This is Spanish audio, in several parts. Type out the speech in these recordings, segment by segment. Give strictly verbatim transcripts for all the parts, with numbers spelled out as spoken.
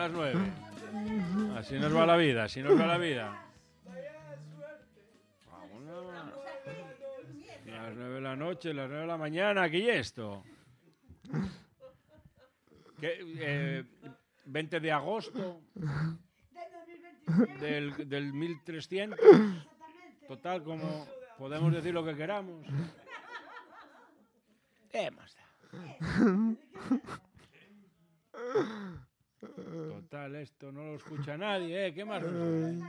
las nueve. Así nos va la vida, así nos va la vida. Las nueve de la noche, las nueve de la mañana, ¿qué es esto? ¿Qué, eh, veinte de agosto del, del mil trescientos. Total, como podemos decir lo que queramos. ¿Qué más da? Total, esto no lo escucha nadie, ¿eh? ¿Qué más da?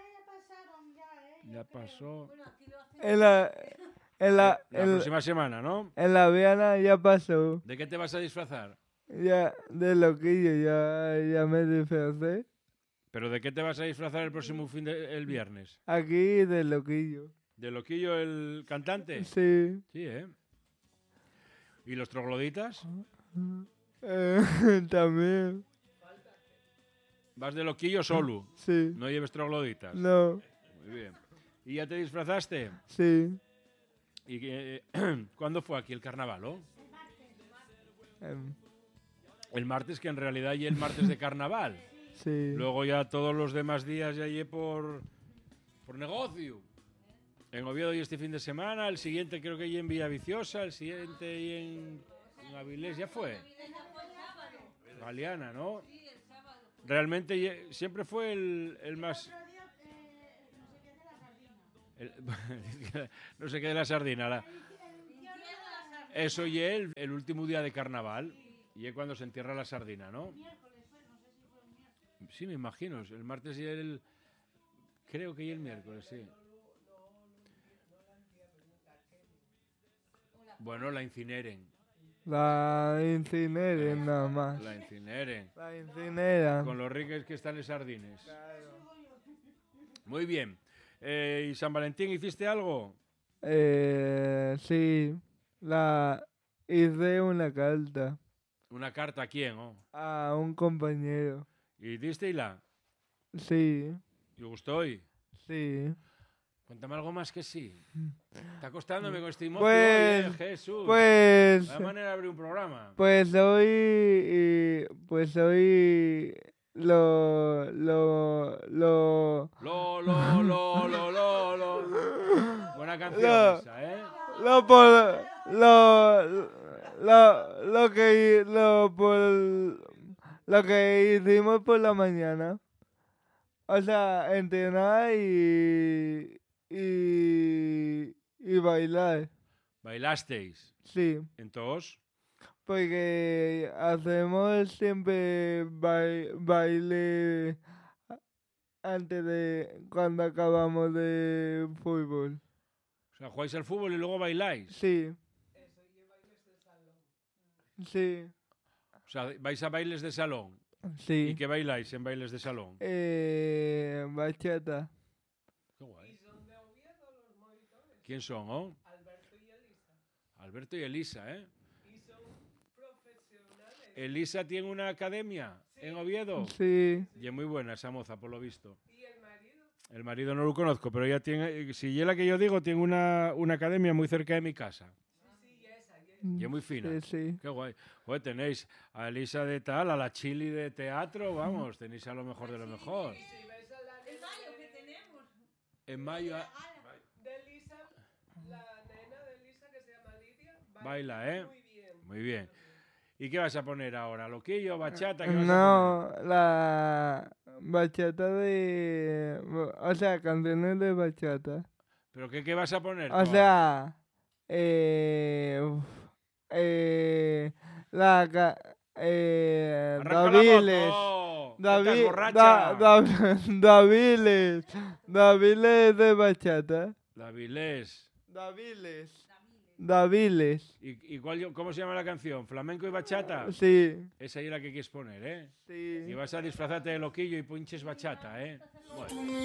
Ya pasó. En la, en la, La en, próxima semana, ¿no? en la Viana ya pasó. ¿De qué te vas a disfrazar? Ya, de loquillo, ya, ya me disfracé. ¿Pero de qué te vas a disfrazar el próximo fin de, el viernes? Aquí de loquillo. ¿De Loquillo el cantante? Sí. Sí, ¿eh? ¿Y los trogloditas? Eh, también. ¿Vas de Loquillo solo? Sí. ¿No lleves trogloditas? No. Muy bien. ¿Y ya te disfrazaste? Sí. ¿Y que, cuándo fue aquí el carnaval, oh? Em, El martes, que en realidad ya el martes de carnaval. sí. Luego ya todos los demás días ya llegué por, por negocio. En Oviedo y este fin de semana, el siguiente creo que ya en Villaviciosa, el siguiente y en, en Avilés, ya fue. Galeana, ¿no? Realmente ye- siempre fue el, el más... el- no sé qué de la sardina. La, eso y el, el último día de carnaval. Y es cuando se entierra la sardina, ¿no? Sí, me imagino. El martes y el... Creo que y el miércoles, sí. Bueno, la incineren. La incineren nada más. La incineren. La incineran. Con los ricos que están en sardines. Muy bien. Eh, ¿Y San Valentín hiciste algo? Eh, sí. La hice una carta ¿Una carta a quién? Oh? a un compañero. ¿Y disteila? Sí. ¿Y gustó hoy? Sí. Cuéntame algo más que sí. Está costándome con este emoción, Pues, eh, Jesús. Pues, La manera de abrir un programa. pues hoy, y- pues hoy lo, lo, lo, Lo, lo, lo, lo, lo, lo. Buena canción Lo- esa, ¿eh? lo por, lo, lo, lo que, lo por, lo que hicimos por la mañana. O sea, entrenar y, y, y bailar. ¿Bailasteis? Sí. Entonces, Porque hacemos siempre bai- baile a- antes de cuando acabamos de fútbol. o sea, jugáis al fútbol y luego bailáis. Sí. Sí. O sea, vais a bailes de salón. Sí. ¿Y qué bailáis en bailes de salón? Eh, bachata. Qué guay. ¿Quién son, oh? Alberto y Elisa, ¿eh? Elisa tiene una academia en Oviedo. Sí. Y es muy buena esa moza, por lo visto. ¿Y el marido? El marido no lo conozco, pero ella tiene, si es la que yo digo, tiene una, una academia muy cerca de mi casa. Y es muy fina. Sí, sí. Qué guay. Joder, tenéis a Elisa de tal, a la Chili de teatro, vamos, tenéis a lo mejor de lo mejor. En mayo que tenemos. En mayo a- De Lisa, la nena de Lisa que se llama Lidia, baila, ¿eh? muy bien. Muy bien. ¿Y qué vas a poner ahora? ¿Loquillo, bachata? ¿Qué vas a No, la bachata de... O sea, canciones de bachata. poner? ¿Pero qué, qué vas a poner? O tú sea, eh, uf, eh, la ca- eh, ahora? ¡Arranca la Daviles, moto! ¿Que Davi- estás borracha? Da- Da- Daviles, Daviles de bachata, Davilés. Daviles, Daviles, ¿Y, y cuál, cómo se llama la canción? ¿Flamenco y bachata? sí, Esa es la que quieres poner, ¿eh? sí. Y vas a disfrazarte de loquillo y pinches bachata, ¿eh? Bueno.